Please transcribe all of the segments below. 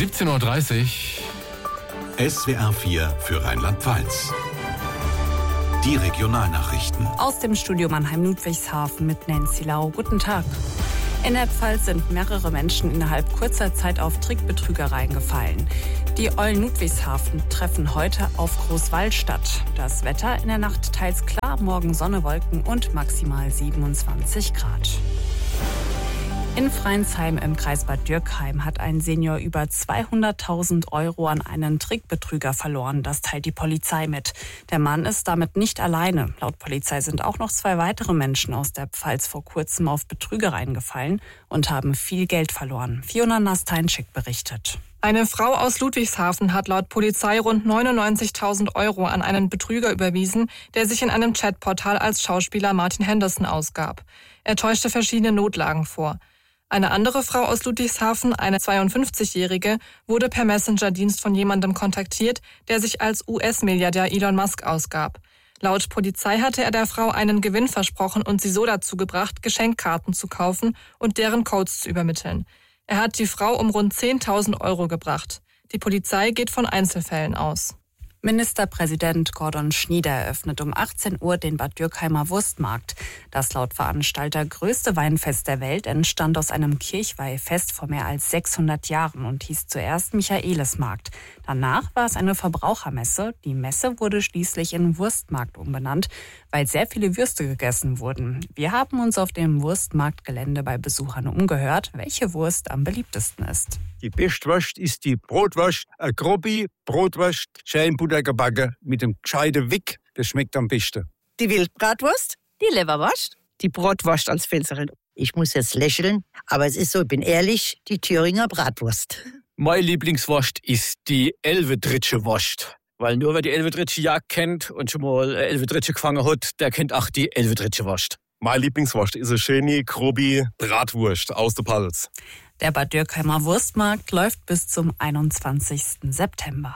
17:30 Uhr. SWR 4 für Rheinland-Pfalz. Die Regionalnachrichten. Aus dem Studio Mannheim-Ludwigshafen mit Nancy Lau. Guten Tag. In der Pfalz sind mehrere Menschen innerhalb kurzer Zeit auf Trickbetrügereien gefallen. Die Eulen Ludwigshafen treffen heute auf Großwallstadt. Das Wetter in der Nacht teils klar, morgen Sonne, Wolken und maximal 27 Grad. In Freinsheim im Kreis Bad Dürkheim hat ein Senior über 200.000 € an einen Trickbetrüger verloren. Das teilt die Polizei mit. Der Mann ist damit nicht alleine. Laut Polizei sind auch noch 2 weitere Menschen aus der Pfalz vor kurzem auf Betrügereien gefallen und haben viel Geld verloren. Fiona Nasteinczyk berichtet. Eine Frau aus Ludwigshafen hat laut Polizei rund 99.000 € an einen Betrüger überwiesen, der sich in einem Chatportal als Schauspieler Martin Henderson ausgab. Er täuschte verschiedene Notlagen vor. Eine andere Frau aus Ludwigshafen, eine 52-Jährige, wurde per Messenger-Dienst von jemandem kontaktiert, der sich als US-Milliardär Elon Musk ausgab. Laut Polizei hatte er der Frau einen Gewinn versprochen und sie so dazu gebracht, Geschenkkarten zu kaufen und deren Codes zu übermitteln. Er hat die Frau um rund 10.000 € gebracht. Die Polizei geht von Einzelfällen aus. Ministerpräsident Gordon Schnieder eröffnet um 18 Uhr den Bad Dürkheimer Wurstmarkt. Das laut Veranstalter größte Weinfest der Welt entstand aus einem Kirchweihfest vor mehr als 600 Jahren und hieß zuerst Michaelismarkt. Danach war es eine Verbrauchermesse. Die Messe wurde schließlich in Wurstmarkt umbenannt, weil sehr viele Würste gegessen wurden. Wir haben uns auf dem Wurstmarktgelände bei Besuchern umgehört, welche Wurst am beliebtesten ist. Die beste Wurst ist die Brotwurst, eine grobe Brotwurst, schön Butter gebacken mit einem gescheiten Wick. Das schmeckt am besten. Die Wildbratwurst, die Leberwurst, die Brotwurst als Pfälzerin. Ich muss jetzt lächeln, aber es ist so, ich bin ehrlich, die Thüringer Bratwurst. Meine Lieblingswurst ist die Elvedritsche Wurst. Weil nur wer die Elvedritsche Jagd kennt und schon mal Elvedritsche gefangen hat, der kennt auch die Elvedritsche Wurst. Meine Lieblingswurst ist eine schöne, grobe Bratwurst aus der Pfalz. Der Bad Dürkheimer Wurstmarkt läuft bis zum 21. September.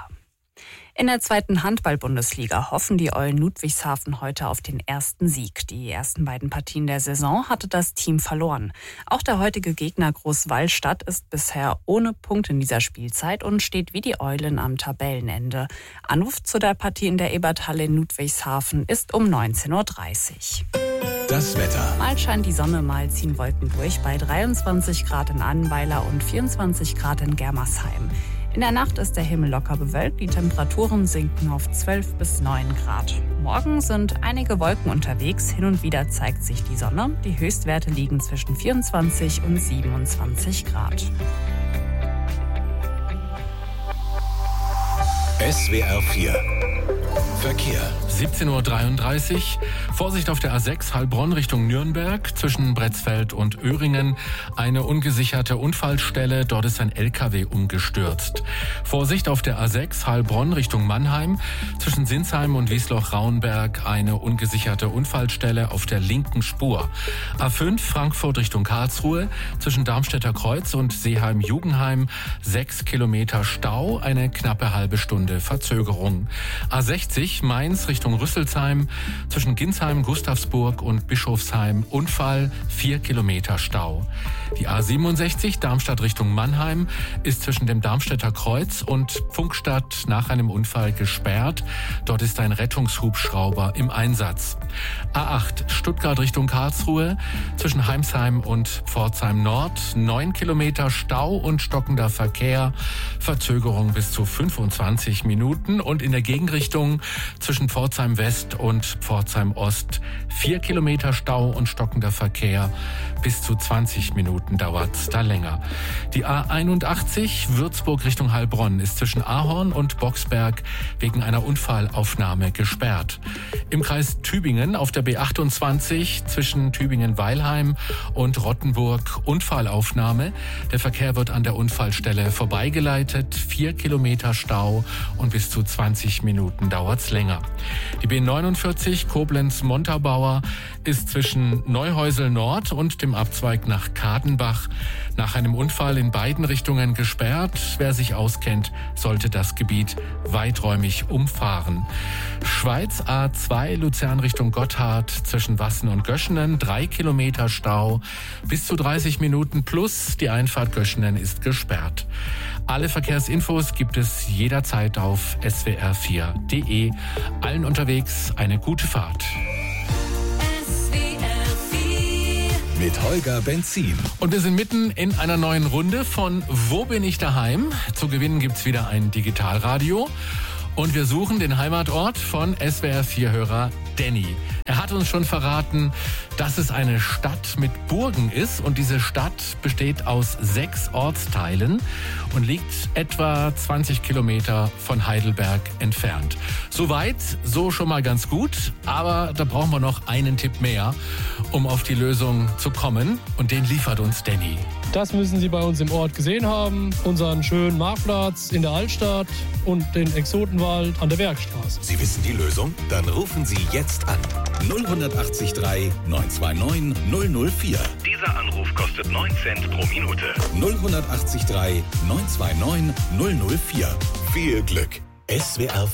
In der 2. Handball-Bundesliga hoffen die Eulen Ludwigshafen heute auf den ersten Sieg. Die ersten beiden Partien der Saison hatte das Team verloren. Auch der heutige Gegner Großwallstadt ist bisher ohne Punkt in dieser Spielzeit und steht wie die Eulen am Tabellenende. Anruf zu der Partie in der Eberthalle in Ludwigshafen ist um 19:30 Uhr. Das Wetter. Mal scheint die Sonne, mal ziehen Wolken durch bei 23 Grad in Annweiler und 24 Grad in Germersheim. In der Nacht ist der Himmel locker bewölkt, die Temperaturen sinken auf 12 bis 9 Grad. Morgen sind einige Wolken unterwegs, hin und wieder zeigt sich die Sonne. Die Höchstwerte liegen zwischen 24 und 27 Grad. SWR 4 Verkehr. 17:33 Uhr. Vorsicht auf der A6 Heilbronn Richtung Nürnberg zwischen Bretzfeld und Öhringen. Eine ungesicherte Unfallstelle. Dort ist ein LKW umgestürzt. Vorsicht auf der A6 Heilbronn Richtung Mannheim zwischen Sinsheim und Wiesloch-Rauenberg. Eine ungesicherte Unfallstelle auf der linken Spur. A5 Frankfurt Richtung Karlsruhe zwischen Darmstädter Kreuz und Seeheim-Jugenheim. 6 Kilometer Stau. Eine knappe halbe Stunde Verzögerung. A60 Mainz Richtung Rüsselsheim zwischen Ginsheim, Gustavsburg und Bischofsheim. Unfall, 4 Kilometer Stau. Die A67 Darmstadt Richtung Mannheim ist zwischen dem Darmstädter Kreuz und Pfungstadt nach einem Unfall gesperrt. Dort ist ein Rettungshubschrauber im Einsatz. A8 Stuttgart Richtung Karlsruhe zwischen Heimsheim und Pforzheim Nord. 9 Kilometer Stau und stockender Verkehr. Verzögerung bis zu 25 Minuten. Und in der Gegenrichtung zwischen Pforzheim West und Pforzheim Ost 4 Kilometer Stau und stockender Verkehr. Bis zu 20 Minuten dauert da länger. Die A81 Würzburg Richtung Heilbronn ist zwischen Ahorn und Boxberg wegen einer Unfallaufnahme gesperrt. Im Kreis Tübingen auf der B28 zwischen Tübingen-Weilheim und Rottenburg Unfallaufnahme. Der Verkehr wird an der Unfallstelle vorbeigeleitet. 4 Kilometer Stau und bis zu 20 Minuten dauert's länger. Die B49 Koblenz-Montabaur ist zwischen Neuhäusel Nord und dem Abzweig nach Kadenbach. Nach einem Unfall in beiden Richtungen gesperrt. Wer sich auskennt, sollte das Gebiet weiträumig umfahren. Schweiz A2 Luzern Richtung Gotthard zwischen Wassen und Göschenen, 3 Kilometer Stau, bis zu 30 Minuten plus die Einfahrt Göschenen ist gesperrt. Alle Verkehrsinfos gibt es jederzeit auf swr4.de. Allen unterwegs eine gute Fahrt. Mit Holger Benzin. Und wir sind mitten in einer neuen Runde von Wo bin ich daheim? Zu gewinnen gibt's wieder ein Digitalradio. Und wir suchen den Heimatort von SWR4-Hörer Danny. Er hat uns schon verraten, dass es eine Stadt mit Burgen ist. Und diese Stadt besteht aus 6 Ortsteilen und liegt etwa 20 Kilometer von Heidelberg entfernt. Soweit, so schon mal ganz gut. Aber da brauchen wir noch einen Tipp mehr, um auf die Lösung zu kommen. Und den liefert uns Danny. Das müssen Sie bei uns im Ort gesehen haben. Unseren schönen Marktplatz in der Altstadt und den Exotenwald an der Bergstraße. Sie wissen die Lösung? Dann rufen Sie jetzt an. 0183 929 004. Dieser Anruf kostet 9 Cent pro Minute. 0183 929 004. Viel Glück. SWR